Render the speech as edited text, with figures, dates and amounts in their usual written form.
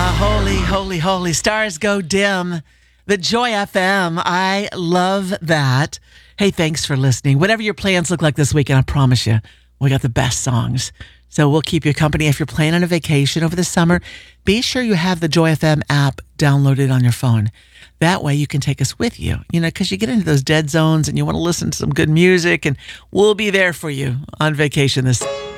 Holy, holy, holy. Stars go dim. The Joy FM. I love that. Hey, thanks for listening. Whatever your plans look like this weekend, I promise you, we got the best songs. So we'll keep you company. If you're planning on a vacation over the summer, be sure you have the Joy FM app downloaded on your phone. That way you can take us with you, because you get into those dead zones and you want to listen to some good music, and we'll be there for you on vacation this